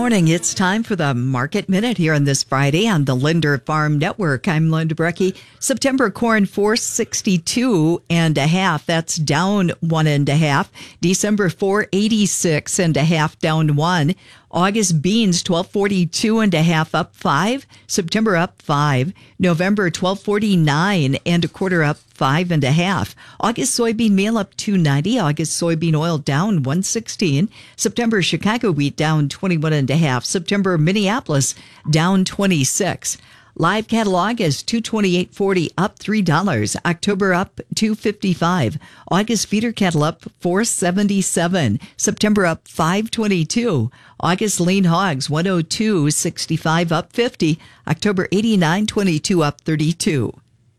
morning. It's time for the Market Minute here on this Friday on the Linder Farm Network. I'm Linda Brecky. September corn 462 and a half. That's down 1.5. December 486 and a half, down 1. August beans 1242 and a half, up 5. September up 5. November 1249 and a quarter, up 5 and a half. August soybean meal up 290. August soybean oil down 116. September Chicago wheat down 21 and a half. September Minneapolis down 26. Live catalog is $228.40, up $3. October up $255. August feeder cattle up $477. September up $522. August lean hogs $102.65, up 50. October $89.22, up 32.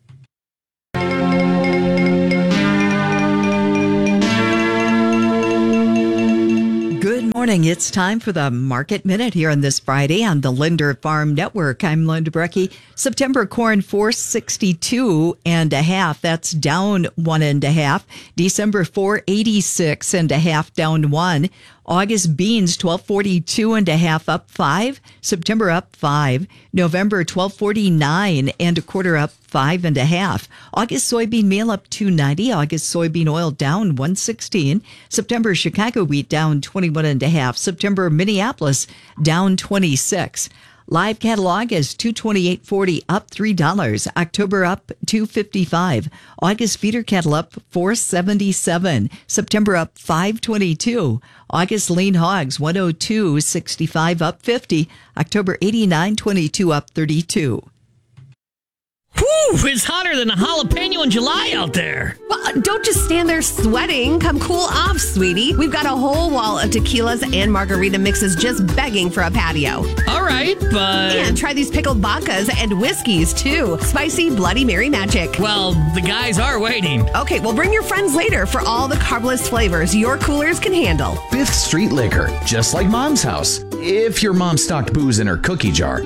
Good morning. It's time for the Market Minute here on this Friday on the Linder Farm Network. I'm Linda Brecky. September corn 462 and a half. That's down 1.5. December 486 and a half, down 1. August beans 1242 and a half, up 5. September up 5. November 1249 and a quarter, up 5 and a half. August soybean meal up 290. August soybean oil down 116. September Chicago wheat down 21 and a half. September Minneapolis down 26. Live catalog is $228.40, up $3. October up $255. August feeder cattle up $477. September up $522. August lean hogs $102.65, up 50. October $89.22, up 32. Whew, it's hotter than a jalapeno in July out there. Well, don't just stand there sweating. Come cool off, sweetie. We've got a whole wall of tequilas and margarita mixes just begging for a patio. All right, but... And try these pickled vodkas and whiskeys, too. Spicy Bloody Mary magic. Well, the guys are waiting. Okay, well, bring your friends later for all the carbless flavors your coolers can handle. 5th Street Liquor, just like Mom's house. If your mom stocked booze in her cookie jar.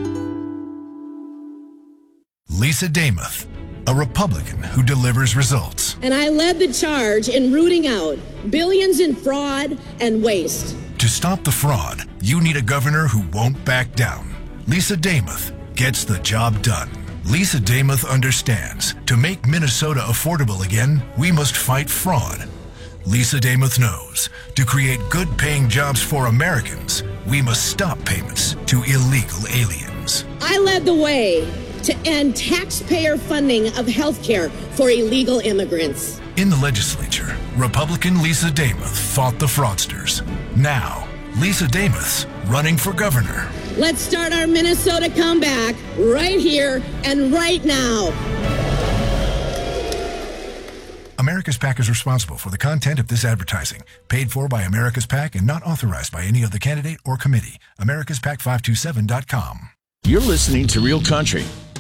Lisa Damuth, a Republican who delivers results. And I led the charge in rooting out billions in fraud and waste. To stop the fraud, you need a governor who won't back down. Lisa Damuth gets the job done. Lisa Damuth understands to make Minnesota affordable again, we must fight fraud. Lisa Damuth knows to create good-paying jobs for Americans, we must stop payments to illegal aliens. I led the way to end taxpayer funding of health care for illegal immigrants. In the legislature, Republican Lisa Damuth fought the fraudsters. Now, Lisa Damuth's running for governor. Let's start our Minnesota comeback right here and right now. America's PAC is responsible for the content of this advertising, paid for by America's PAC and not authorized by any other candidate or committee. AmericasPAC527.com. You're listening to Real Country